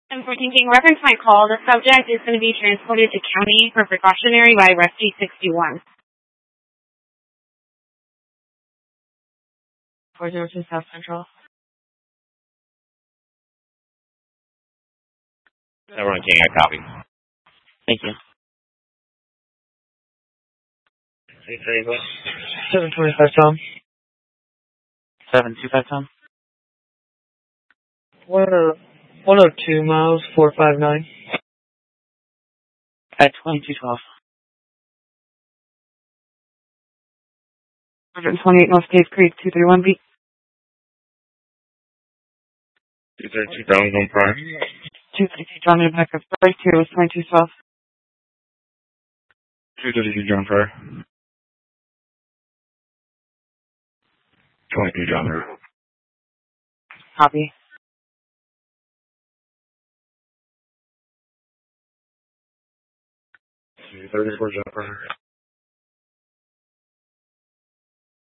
And for taking reference my call, the subject is going to be transported to county for precautionary by Rescue 61. 402 South Central. Everyone King, I copy. Thank you. 725 Tom. 725 Tom. 102 miles, 459. At 2212. 128 North Cave Creek, 231B. 232 Brown Zone Prime. 232 John New Backup. 32 is 2212. 232 John Pryor. 22 John Pryor. Copy. 234 John Pryor.